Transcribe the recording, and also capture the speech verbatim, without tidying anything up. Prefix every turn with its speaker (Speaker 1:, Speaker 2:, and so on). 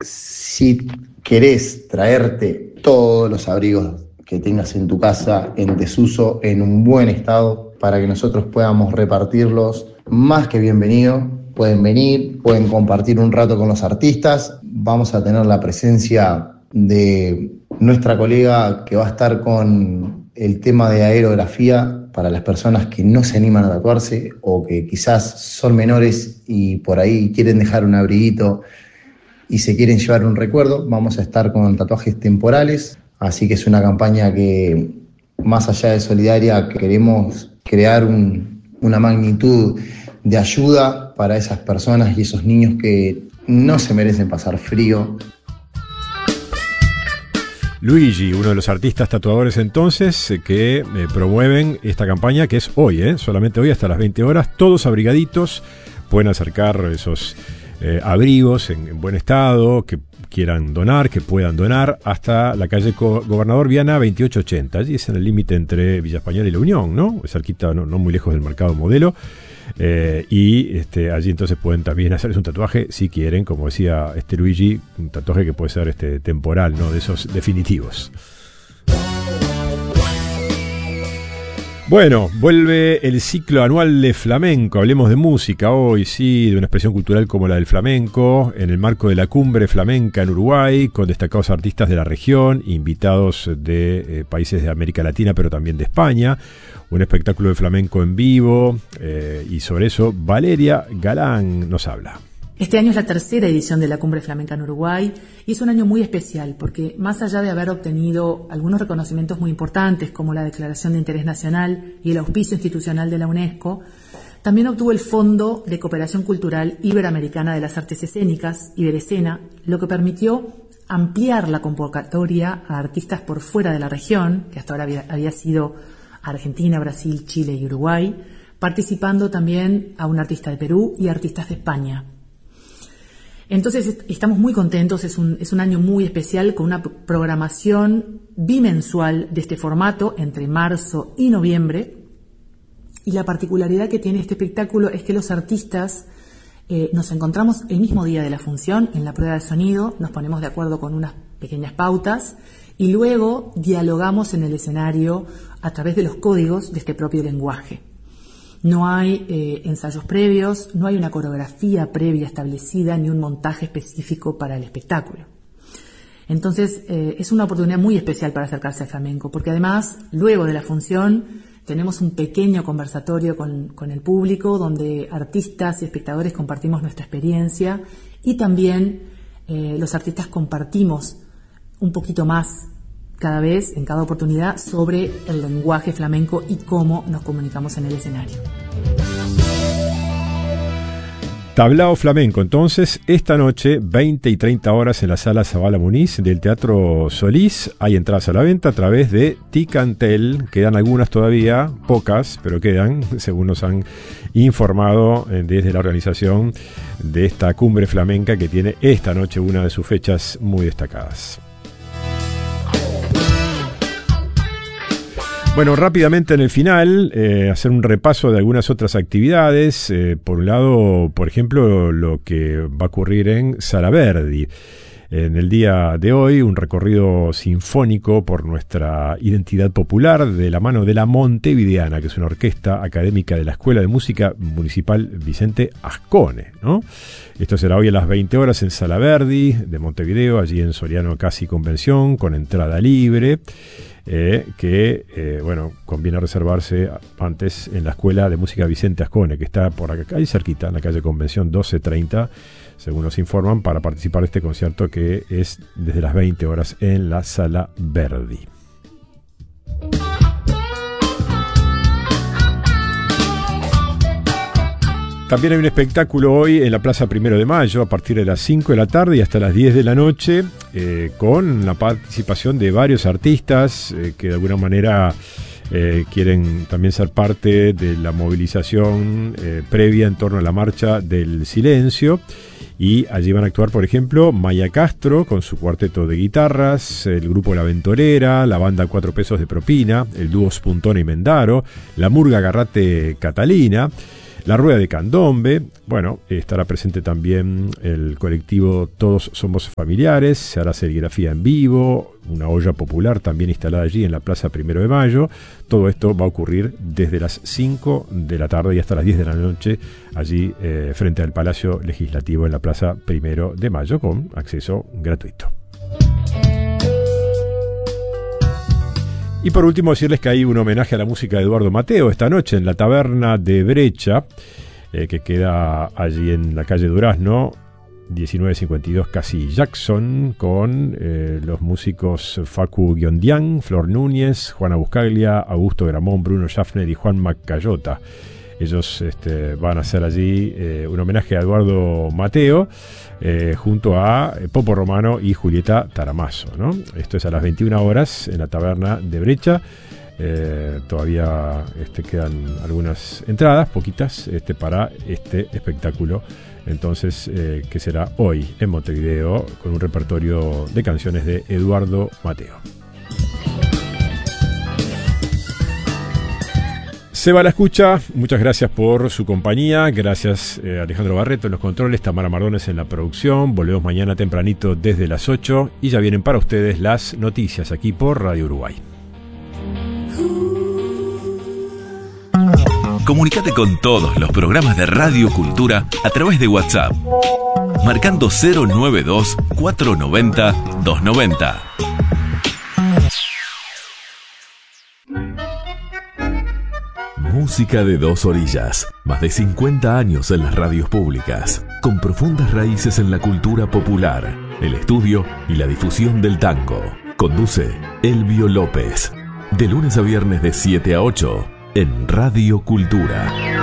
Speaker 1: si querés traerte todos los abrigos que tengas en tu casa en desuso, en un buen estado, para que nosotros podamos repartirlos, más que bienvenido. Pueden venir, pueden compartir un rato con los artistas. Vamos a tener la presencia de nuestra colega que va a estar con el tema de aerografía para las personas que no se animan a tatuarse o que quizás son menores y por ahí quieren dejar un abriguito y se quieren llevar un recuerdo. Vamos a estar con tatuajes temporales, así que es una campaña que, más allá de solidaria, queremos crear un, una magnitud de ayuda para esas personas y esos niños que no se merecen pasar frío.
Speaker 2: Luigi, uno de los artistas tatuadores entonces eh, que eh, promueven esta campaña, que es hoy, eh, solamente hoy hasta las veinte horas, todos abrigaditos, pueden acercar esos eh, abrigos en, en buen estado, que quieran donar, que puedan donar, hasta la calle Co- Gobernador Viana veintiocho ochenta, allí es en el límite entre Villa Española y La Unión, ¿no? Cerquita, no, no muy lejos del Mercado Modelo. Eh, y este, allí entonces pueden también hacerles un tatuaje si quieren, como decía este Luigi, un tatuaje que puede ser este, temporal, no de esos definitivos. Bueno, vuelve el ciclo anual de flamenco. Hablemos de música hoy, sí, de una expresión cultural como la del flamenco, en el marco de la cumbre flamenca en Uruguay, con destacados artistas de la región, invitados de eh, países de América Latina, pero también de España. Un espectáculo de flamenco en vivo, eh, y sobre eso Valeria Galán nos habla.
Speaker 3: Este año es la tercera edición de la Cumbre Flamenca en Uruguay y es un año muy especial porque, más allá de haber obtenido algunos reconocimientos muy importantes como la Declaración de Interés Nacional y el auspicio institucional de la UNESCO, también obtuvo el Fondo de Cooperación Cultural Iberoamericana de las Artes Escénicas, Iberescena, lo que permitió ampliar la convocatoria a artistas por fuera de la región, que hasta ahora había, había sido Argentina, Brasil, Chile y Uruguay, participando también a un artista de Perú y artistas de España. Entonces estamos muy contentos, es un, es un año muy especial con una programación bimensual de este formato entre marzo y noviembre, y la particularidad que tiene este espectáculo es que los artistas eh, nos encontramos el mismo día de la función en la prueba de sonido, nos ponemos de acuerdo con unas pequeñas pautas y luego dialogamos en el escenario a través de los códigos de este propio lenguaje. No hay eh, ensayos previos, no hay una coreografía previa establecida ni un montaje específico para el espectáculo. Entonces eh, es una oportunidad muy especial para acercarse al flamenco, porque además luego de la función tenemos un pequeño conversatorio con, con el público donde artistas y espectadores compartimos nuestra experiencia y también eh, los artistas compartimos un poquito más cada vez, en cada oportunidad, sobre el lenguaje flamenco y cómo nos comunicamos en el escenario.
Speaker 2: Tablao flamenco, entonces, esta noche, veinte y treinta horas en la sala Zabala Muniz del Teatro Solís. Hay entradas a la venta a través de Ticantel. Quedan algunas todavía, pocas, pero quedan, según nos han informado desde la organización de esta cumbre flamenca que tiene esta noche una de sus fechas muy destacadas. Bueno, rápidamente en el final, eh, hacer un repaso de algunas otras actividades. Eh, por un lado, por ejemplo, lo que va a ocurrir en Salaverdi. En el día de hoy, un recorrido sinfónico por nuestra identidad popular de la mano de la Montevideana, que es una orquesta académica de la Escuela de Música Municipal Vicente Ascone, ¿no? Esto será hoy a las veinte horas en Salaverdi de Montevideo, allí en Soriano Casi Convención, con entrada libre. Eh, que, eh, bueno, conviene reservarse antes en la Escuela de Música Vicente Ascone, que está por acá, ahí cerquita, en la calle Convención doce treinta, según nos informan, para participar de este concierto que es desde las veinte horas en la Sala Verdi. También hay un espectáculo hoy en la Plaza Primero de Mayo a partir de las cinco de la tarde y hasta las diez de la noche, eh, con la participación de varios artistas eh, que de alguna manera eh, quieren también ser parte de la movilización eh, previa en torno a la Marcha del Silencio. Y allí van a actuar, por ejemplo, Maya Castro con su cuarteto de guitarras, el grupo La Ventorera, la banda Cuatro Pesos de Propina, el dúo Spuntone y Mendaro, la Murga Garrate Catalina, La Rueda de Candombe, bueno, estará presente también el colectivo Todos Somos Familiares, se hará serigrafía en vivo, una olla popular también instalada allí en la Plaza Primero de Mayo. Todo esto va a ocurrir desde las cinco de la tarde y hasta las diez de la noche, allí eh, frente al Palacio Legislativo en la Plaza Primero de Mayo, con acceso gratuito. Y por último decirles que hay un homenaje a la música de Eduardo Mateo esta noche en la Taberna de Brecha, eh, que queda allí en la calle Durazno, diecinueve cincuenta y dos Casi Jackson, con eh, los músicos Facu Giondián, Flor Núñez, Juana Buscaglia, Augusto Gramón, Bruno Schaffner y Juan Macayota. Ellos este, van a hacer allí eh, un homenaje a Eduardo Mateo eh, junto a Popo Romano y Julieta Taramazo, ¿no? Esto es a las veintiuna horas en la Taberna de Brecha. Eh, todavía este, quedan algunas entradas, poquitas, este, para este espectáculo. Entonces, eh, que será hoy en Montevideo con un repertorio de canciones de Eduardo Mateo. Se va la escucha, muchas gracias por su compañía, gracias eh, Alejandro Barreto en los controles, Tamara Mardones en la producción. Volvemos mañana tempranito desde las ocho y ya vienen para ustedes las noticias aquí por Radio Uruguay.
Speaker 4: Comunicate con todos los programas de Radio Cultura a través de WhatsApp, marcando cero noventa y dos, cuatrocientos noventa, doscientos noventa. Música de dos orillas, más de cincuenta años en las radios públicas, con profundas raíces en la cultura popular, el estudio y la difusión del tango. Conduce Elvio López, de lunes a viernes de siete a ocho en Radio Cultura.